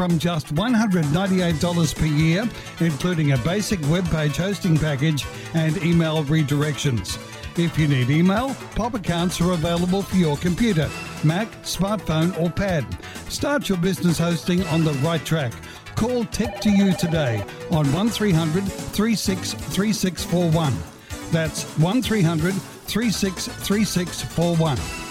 from just $198 per year, including a basic web page hosting package and email redirections. If you need email, POP accounts are available for your computer, Mac, smartphone or pad. Start your business hosting on the right track. Call Tech2U today on 1300 363641. That's 1300 363641.